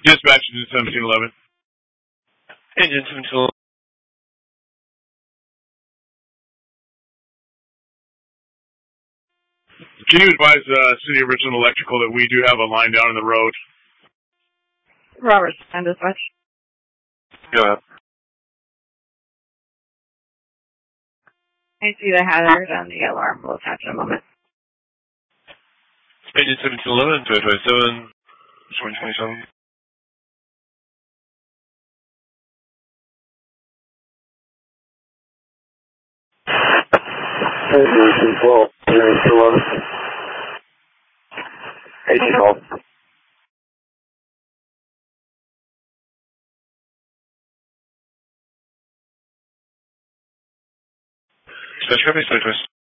Dispatch to 1711. Engine 1711. Can you advise City of Richland Electrical that we do have a line down in the road? Robert, and dispatch. Go ahead. I see the hazard and the alarm. We'll attach in a moment. Engine 1711, 257, 2027. Engine 12, 11. 1812. Dispatch copy, 21st.